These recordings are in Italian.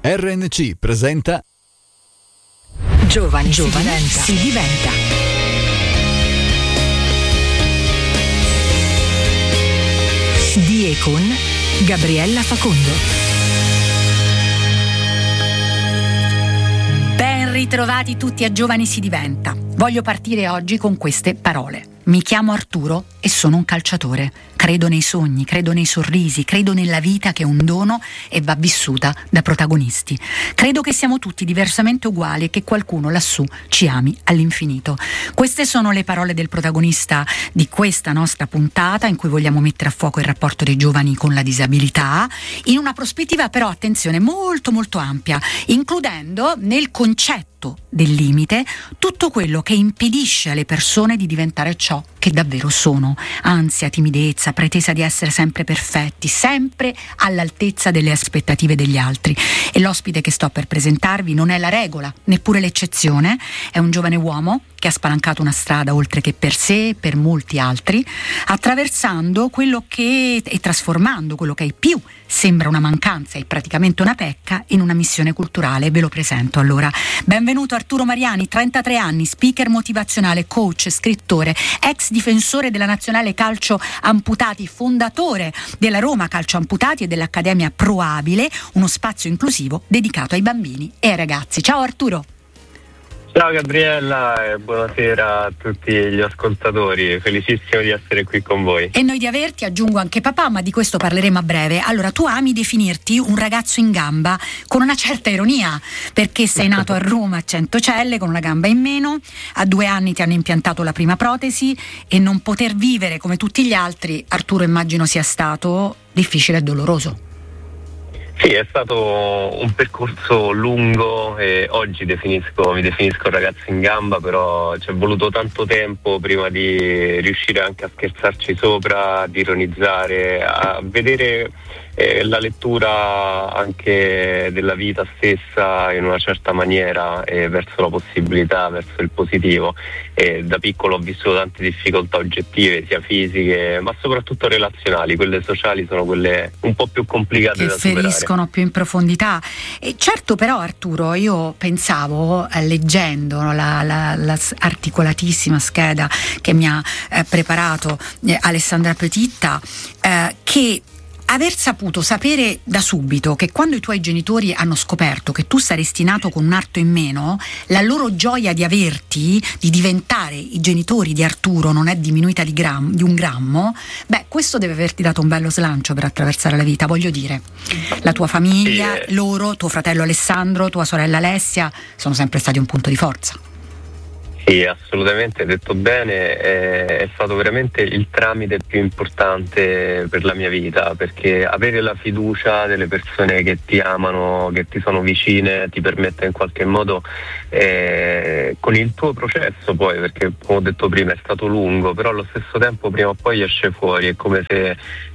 RNC presenta Giovani si diventa. Di e con Gabriella Facondo. Ben ritrovati tutti a Giovani si diventa. Voglio partire oggi con queste parole. Mi chiamo Arturo e sono un calciatore. Credo nei sogni, credo nei sorrisi, credo nella vita che è un dono e va vissuta da protagonisti. Credo che siamo tutti diversamente uguali e che qualcuno lassù ci ami all'infinito. Queste sono le parole del protagonista di questa nostra puntata, in cui vogliamo mettere a fuoco il rapporto dei giovani con la disabilità, in una prospettiva però, attenzione, molto molto ampia, includendo nel concetto del limite tutto quello che impedisce alle persone di diventare ciò che davvero sono: ansia, timidezza, pretesa di essere sempre perfetti, sempre all'altezza delle aspettative degli altri. E l'ospite che sto per presentarvi non è la regola, neppure l'eccezione. È un giovane uomo che ha spalancato una strada oltre che per sé e per molti altri, attraversando quello che e trasformando quello che ai più sembra una mancanza e praticamente una pecca in una missione culturale. Ve lo presento allora. Benvenuto Arturo Mariani, 33 anni, speaker motivazionale, coach, scrittore, ex difensore della Nazionale Calcio Amputati, fondatore della Roma Calcio Amputati e dell'Accademia Proabile, uno spazio inclusivo dedicato ai bambini e ai ragazzi. Ciao Arturo. Ciao Gabriella e buonasera a tutti gli ascoltatori, felicissimo di essere qui con voi. E noi di averti, aggiungo anche papà, ma di questo parleremo a breve. Allora, tu ami definirti un ragazzo in gamba con una certa ironia, perché sei nato a Roma a Centocelle con una gamba in meno, a 2 anni ti hanno impiantato la prima protesi e non poter vivere come tutti gli altri, Arturo, immagino sia stato difficile e doloroso. Sì, è stato un percorso lungo e oggi mi definisco un ragazzo in gamba, però ci è voluto tanto tempo prima di riuscire anche a scherzarci sopra, di ironizzare, a vedere la lettura anche della vita stessa in una certa maniera, verso la possibilità, verso il positivo. Da piccolo ho vissuto tante difficoltà oggettive, sia fisiche ma soprattutto relazionali. Quelle sociali sono quelle un po' più complicate da superare, che feriscono più in profondità. E certo, però Arturo, io pensavo, leggendo la articolatissima scheda che mi ha preparato Alessandra Petitta, che aver saputo sapere da subito che quando i tuoi genitori hanno scoperto che tu saresti nato con un arto in meno, la loro gioia di averti, di diventare i genitori di Arturo, non è diminuita di un grammo. Beh, questo deve averti dato un bello slancio per attraversare la vita, voglio dire. La tua famiglia, loro, tuo fratello Alessandro, tua sorella Alessia sono sempre stati un punto di forza. Sì, assolutamente, hai detto bene, è stato veramente il tramite più importante per la mia vita, perché avere la fiducia delle persone che ti amano, che ti sono vicine, ti permette in qualche modo, con il tuo processo poi, perché come ho detto prima è stato lungo, però allo stesso tempo prima o poi esce fuori, è come se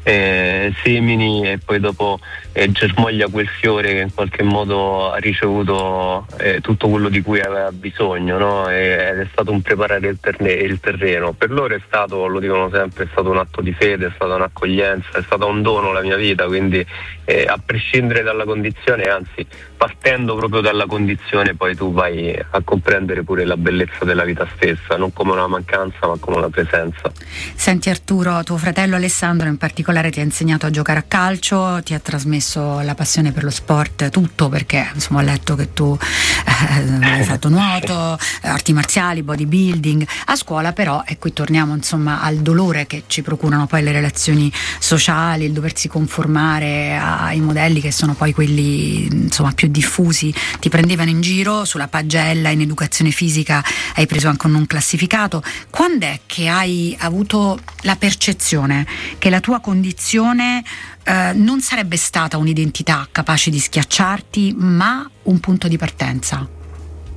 semini e poi dopo germoglia quel fiore che in qualche modo ha ricevuto tutto quello di cui aveva bisogno, no? Ed è stato un preparare il terreno. Per loro è stato, lo dicono sempre, è stato un atto di fede, è stata un'accoglienza, è stato un dono la mia vita, quindi a prescindere dalla condizione, anzi partendo proprio dalla condizione poi tu vai a comprendere pure la bellezza della vita stessa, non come una mancanza ma come una presenza. Senti Arturo, tuo fratello Alessandro in particolare ti ha insegnato a giocare a calcio, ti ha trasmesso la passione per lo sport, tutto, perché insomma ho letto che tu hai fatto nuoto, arti marziali, bodybuilding. A scuola però, e qui torniamo insomma al dolore che ci procurano poi le relazioni sociali, il doversi conformare ai modelli che sono poi quelli insomma più diffusi, ti prendevano in giro sulla pagella, in educazione fisica hai preso anche un non classificato. Quando è che hai avuto la percezione che la tua condizione non sarebbe stata un'identità capace di schiacciarti, ma un punto di partenza?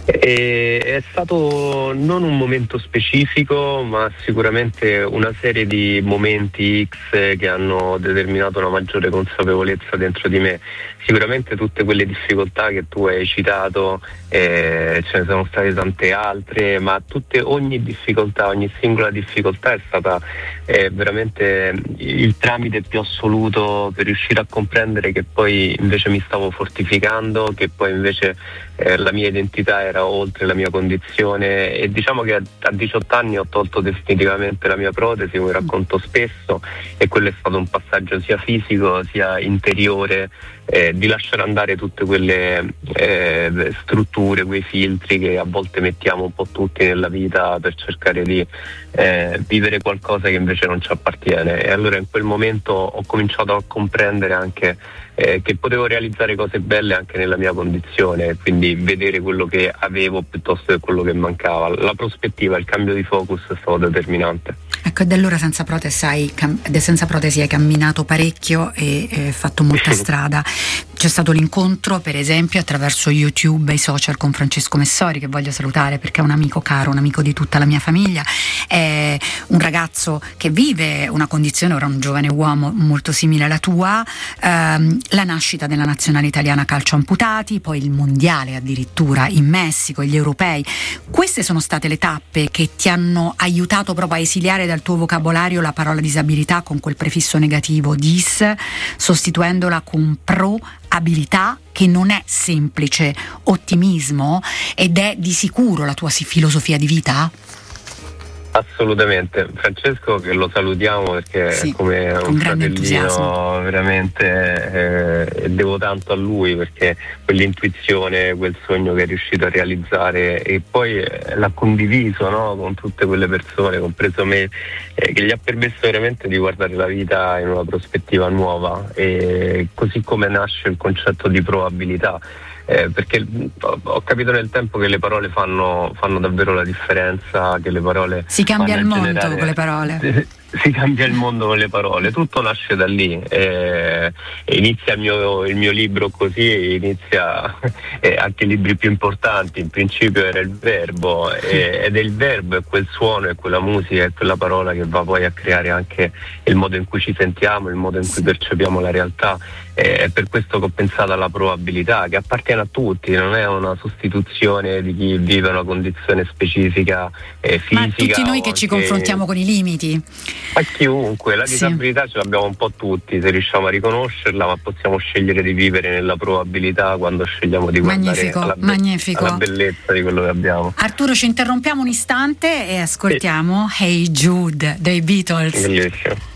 È stato non un momento specifico, ma sicuramente una serie di momenti X che hanno determinato una maggiore consapevolezza dentro di me. Sicuramente tutte quelle difficoltà che tu hai citato, ce ne sono state tante altre, ma ogni difficoltà, ogni singola difficoltà è stata veramente il tramite più assoluto per riuscire a comprendere che poi invece mi stavo fortificando, che poi invece la mia identità era oltre la mia condizione, e diciamo che a 18 anni ho tolto definitivamente la mia protesi, come racconto spesso, e quello è stato un passaggio sia fisico sia interiore, di lasciare andare tutte quelle strutture, quei filtri che a volte mettiamo un po' tutti nella vita per cercare di vivere qualcosa che invece non ci appartiene. E allora in quel momento ho cominciato a comprendere anche che potevo realizzare cose belle anche nella mia condizione, quindi vedere quello che avevo piuttosto che quello che mancava. La prospettiva, il cambio di focus è stato determinante. Ecco, e da allora senza protesi hai camminato parecchio e fatto molta strada. C'è stato l'incontro, per esempio, attraverso YouTube e i social con Francesco Messori, che voglio salutare perché è un amico caro, un amico di tutta la mia famiglia. È un ragazzo che vive una condizione, ora un giovane uomo molto simile alla tua, la nascita della nazionale italiana calcio amputati, poi il mondiale addirittura in Messico, gli europei. Queste sono state le tappe che ti hanno aiutato proprio a esiliare dal tuo vocabolario la parola disabilità con quel prefisso negativo dis, sostituendola con abilità, che non è semplice ottimismo ed è di sicuro la tua filosofia di vita? Assolutamente, Francesco, che lo salutiamo perché sì, è come un fratellino, veramente devo tanto a lui perché quell'intuizione, quel sogno che è riuscito a realizzare e poi l'ha condiviso, no, con tutte quelle persone, compreso me, che gli ha permesso veramente di guardare la vita in una prospettiva nuova, e così come nasce il concetto di probabilità. Perché ho capito nel tempo che le parole fanno davvero la differenza, che le parole si cambia il mondo con le parole. Si cambia il mondo con le parole, tutto nasce da lì, inizia il mio libro così, inizia anche i libri più importanti. In principio era il verbo, ed è il verbo, è quel suono, è quella musica, è quella parola che va poi a creare anche il modo in cui ci sentiamo, il modo in cui percepiamo la realtà. È per questo che ho pensato alla probabilità, che appartiene a tutti, non è una sostituzione di chi vive una condizione specifica fisica. Ma tutti noi che ci confrontiamo con i limiti. Ma chiunque, la disabilità ce l'abbiamo un po' tutti, se riusciamo a riconoscerla, ma possiamo scegliere di vivere nella probabilità quando scegliamo di guardare alla bellezza di quello che abbiamo. Arturo, ci interrompiamo un istante e ascoltiamo Hey Jude dei Beatles. Bellissimo.